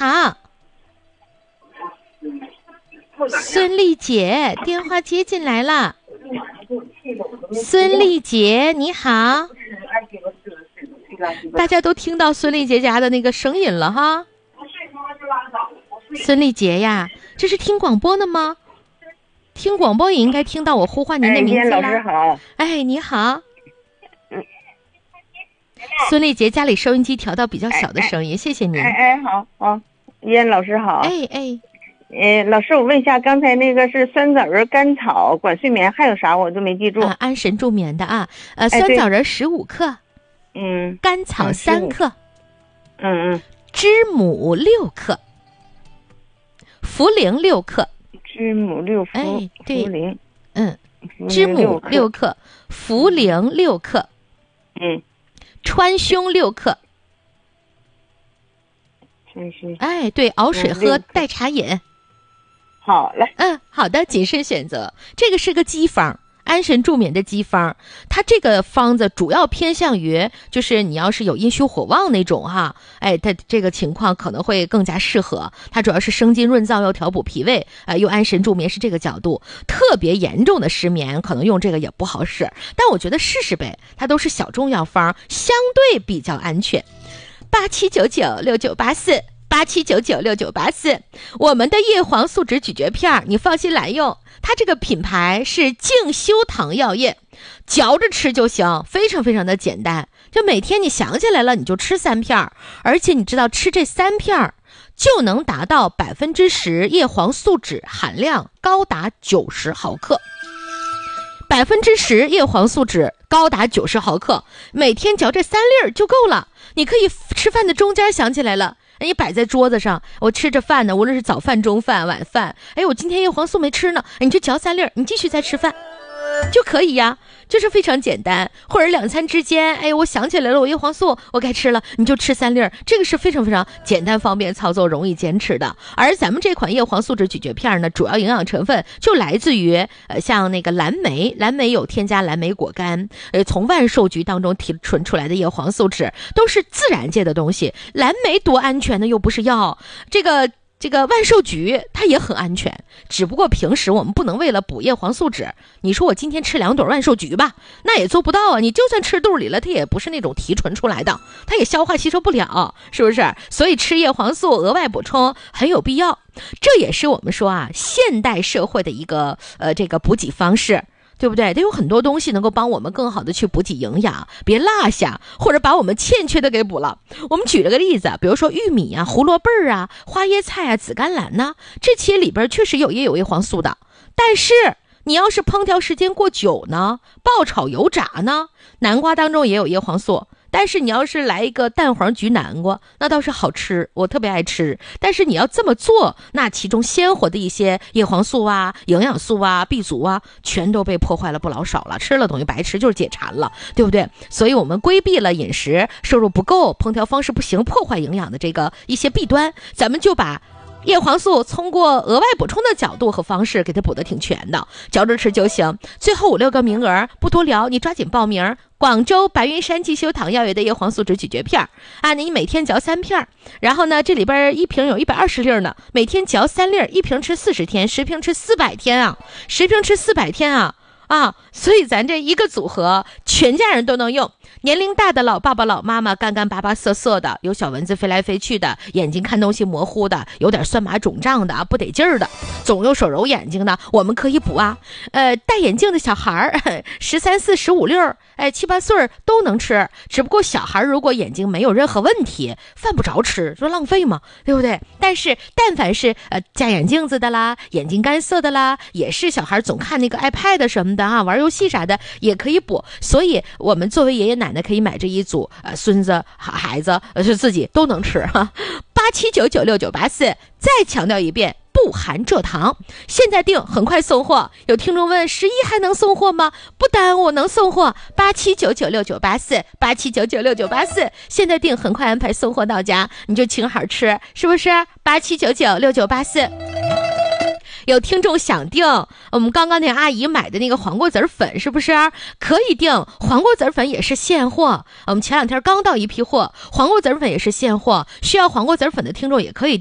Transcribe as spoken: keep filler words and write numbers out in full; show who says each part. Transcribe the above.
Speaker 1: 好。孙丽姐，电话接进来了。孙丽姐，你好。大家都听到孙丽姐家的那个声音了哈。孙丽姐呀，这是听广播的吗？听广播也应该听到我呼唤您的名字了。
Speaker 2: 哎，老师好。
Speaker 1: 哎，你好。嗯。孙丽姐家里收音机调到比较小的声音，哎、谢谢您。
Speaker 2: 哎哎，好好，燕老师好。
Speaker 1: 哎哎。
Speaker 2: 呃，老师，我问一下，刚才那个是酸枣仁、甘草管睡眠，还有啥我都没记住。
Speaker 1: 啊，安神助眠的啊，呃，酸枣仁十五克，
Speaker 2: 嗯，
Speaker 1: 甘草三克，
Speaker 2: 嗯嗯，
Speaker 1: 知母六克，茯苓六克，
Speaker 2: 知母六克，
Speaker 1: 哎，对，
Speaker 2: 茯苓，
Speaker 1: 嗯，知母六克，茯苓六克，
Speaker 2: 嗯，
Speaker 1: 川芎六克。
Speaker 2: 川芎，
Speaker 1: 哎，对，熬水喝，代茶饮。
Speaker 2: 好嘞，
Speaker 1: 嗯，好的，谨慎选择。这个是个鸡方，安神助眠的鸡方。它这个方子主要偏向于，就是你要是有阴虚火旺那种哈，哎，它这个情况可能会更加适合。它主要是生津润燥，又调补脾胃，呃，又安神助眠，是这个角度。特别严重的失眠，可能用这个也不好使。但我觉得试试呗，它都是小中药方，相对比较安全。八七九九六九八四。八七九九六九八四，我们的叶黄素酯咀嚼片，你放心来用。它这个品牌是静修堂药业，嚼着吃就行，非常非常的简单。就每天你想起来了，你就吃三片，而且你知道吃这三片就能达到百分之十叶黄素酯含量，高达九十毫克。百分之十叶黄素酯高达九十毫克，每天嚼这三粒就够了。你可以吃饭的中间想起来了。你摆在桌子上，我吃着饭呢，无论是早饭、中饭、晚饭，哎，我今天叶黄素没吃呢，你就嚼三粒，你继续再吃饭就可以呀，就是非常简单。或者两餐之间，哎，我想起来了，我叶黄素我该吃了，你就吃三粒，这个是非常非常简单、方便操作、容易坚持的。而咱们这款叶黄素酯咀嚼片呢，主要营养成分就来自于呃，像那个蓝莓，蓝莓有添加蓝莓果苷，呃，从万寿菊当中提纯出来的叶黄素酯，都是自然界的东西。蓝莓多安全呢，又不是药，这个。这个万寿菊它也很安全，只不过平时我们不能为了补叶黄素酯，你说我今天吃两朵万寿菊吧，那也做不到啊。你就算吃肚里了，它也不是那种提纯出来的，它也消化吸收不了，是不是？所以吃叶黄素额外补充很有必要。这也是我们说啊，现代社会的一个呃这个补给方式。对不对？它有很多东西能够帮我们更好的去补给营养，别落下，或者把我们欠缺的给补了。我们举了个例子，比如说玉米啊、胡萝卜啊、花椰菜啊、紫甘蓝呢，这些里边确实有也有叶黄素的。但是你要是烹调时间过久呢，爆炒油炸呢，南瓜当中也有叶黄素。但是你要是来一个蛋黄焗南瓜，那倒是好吃，我特别爱吃。但是你要这么做，那其中鲜活的一些叶黄素啊、营养素啊、B 族啊，全都被破坏了不老少了，吃了等于白吃，就是解馋了，对不对？所以我们规避了饮食摄入不够、烹调方式不行、破坏营养的这个一些弊端，咱们就把叶黄素通过额外补充的角度和方式给它补得挺全的，嚼着吃就行。最后五六个名额不多聊，你抓紧报名。广州白云山静修堂药业的叶黄素酯咀嚼片啊，你每天嚼三片，然后呢，这里边一瓶有一百二十粒呢，每天嚼三粒，一瓶吃四十天，十瓶吃四百天啊，十瓶吃四百天啊。啊，所以咱这一个组合全家人都能用，年龄大的老爸爸老妈妈干干巴巴涩涩的，有小蚊子飞来飞去的，眼睛看东西模糊的，有点酸麻肿胀的，不得劲儿的，总用手揉眼睛的，我们可以补啊。呃，戴眼镜的小孩儿，十三四、十五六，哎，七八岁都能吃。只不过小孩如果眼睛没有任何问题，犯不着吃，说浪费嘛，对不对？但是但凡是呃加眼镜子的啦，眼睛干涩的啦，也是小孩总看那个 iPad 什么的啊，玩游戏啥的也可以补。所以我们作为爷爷奶奶可以买这一组，呃，孙子孩子呃是自己都能吃哈。八七九九六九八四，再强调一遍。不含蔗糖，现在订很快送货。有听众问十一还能送货吗？不耽误，能送货。八七九九六九八四，八七九九六九八四，现在订很快安排送货到家，你就请好吃，是不是？八七九九六九八四。有听众想订我们刚刚那阿姨买的那个黄瓜籽粉，是不是可以订？黄瓜籽粉也是现货，我们前两天刚到一批货，黄瓜籽粉也是现货，需要黄瓜籽粉的听众也可以订。